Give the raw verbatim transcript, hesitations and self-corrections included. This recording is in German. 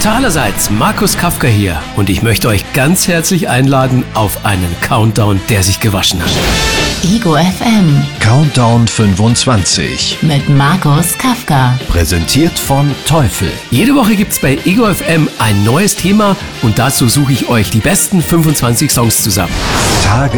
Allerseits, Markus Kafka hier und ich möchte euch ganz herzlich einladen auf einen Countdown, der sich gewaschen hat. Ego F M Countdown fünfundzwanzig mit Markus Kafka. Präsentiert von Teufel. Jede Woche gibt's bei Ego F M ein neues Thema und dazu suche ich euch die besten fünfundzwanzig Songs zusammen. Tage